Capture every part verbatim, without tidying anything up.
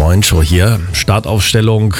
Moin Show hier. Startaufstellung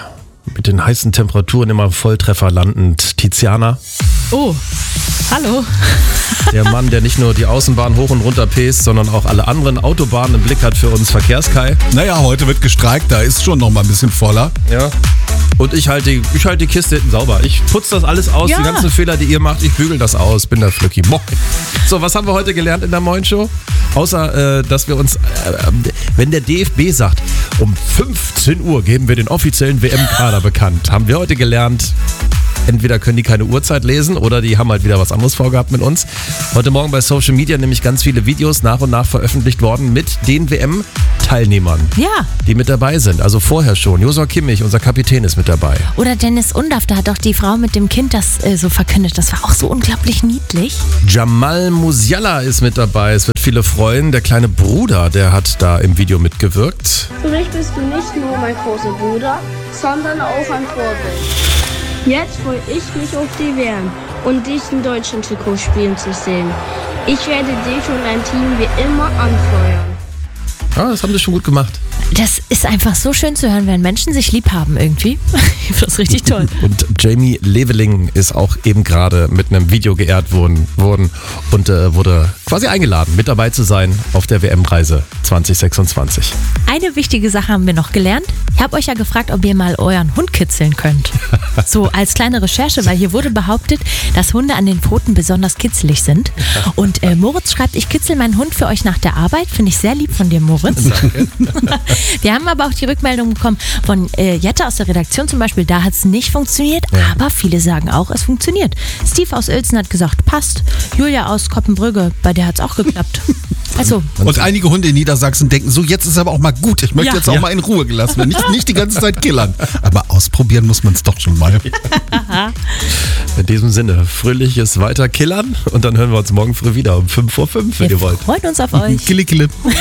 mit den heißen Temperaturen immer Volltreffer landend. Tiziana. Oh, hallo. Der Mann, der nicht nur die Außenbahn hoch und runter pest, sondern auch alle anderen Autobahnen im Blick hat für uns. Verkehrskai. Naja, heute wird gestreikt, da ist schon noch mal ein bisschen voller. Ja. Und ich halte die, ich halt die Kiste hinten sauber. Ich putze das alles aus, Ja. die ganzen Fehler, die ihr macht, ich bügel das aus. Bin der Flücki. Moin. So, was haben wir heute gelernt in der Moin Show? Außer, äh, dass wir uns, äh, wenn der D F B sagt, um fünfzehn Uhr geben wir den offiziellen W M-Kader bekannt, haben wir heute gelernt, entweder können die keine Uhrzeit lesen oder die haben halt wieder was anderes vorgehabt mit uns. Heute Morgen bei Social Media nämlich ganz viele Videos nach und nach veröffentlicht worden mit den W M-Teilnehmern, Ja, die mit dabei sind. Also vorher schon. Josua Kimmich, unser Kapitän, ist mit dabei. oder Dennis Undaff, da hat doch die Frau mit dem Kind das äh, so verkündet. Das war auch so unglaublich niedlich. Jamal Musiala ist mit dabei. Es wird viele freuen. Der kleine Bruder, der hat da im Video mitgewirkt. Für mich bist du nicht nur mein großer Bruder, sondern auch ein Vorbild. Jetzt freue ich mich auf die W M und dich in deutschen Trikot spielen zu sehen. Ich werde dich und dein Team wie immer anfeuern. Ja, das haben sie schon gut gemacht. Das ist einfach so schön zu hören, wenn Menschen sich lieb haben irgendwie. Ich finde das richtig toll. Und Jamie Leveling ist auch eben gerade mit einem Video geehrt worden, worden und äh, wurde quasi eingeladen, mit dabei zu sein auf der W M-Reise zwanzig sechsundzwanzig. Eine wichtige Sache haben wir noch gelernt. Ich habe euch ja gefragt, ob ihr mal euren Hund kitzeln könnt. So als kleine Recherche, weil hier wurde behauptet, dass Hunde an den Pfoten besonders kitzelig sind. Und äh, Moritz schreibt, ich kitzel meinen Hund für euch nach der Arbeit. Finde ich sehr lieb von dir, Moritz. Danke. Wir haben aber auch die Rückmeldung bekommen von äh, Jette aus der Redaktion zum Beispiel, da hat es nicht funktioniert, Ja. aber viele sagen auch, es funktioniert. Steve aus Uelzen hat gesagt, passt. Julia aus Koppenbrügge, bei der hat es auch geklappt. Also, Und einige Hunde in Niedersachsen denken, so jetzt ist aber auch mal gut. Ich möchte Ja. jetzt auch Ja. mal in Ruhe gelassen werden. Nicht, nicht die ganze Zeit killern. Aber ausprobieren muss man es doch schon mal. In diesem Sinne, fröhliches Weiterkillern und dann hören wir uns morgen früh wieder um fünf vor fünf, wenn wir ihr wollt. freuen uns auf euch. Kille, kille.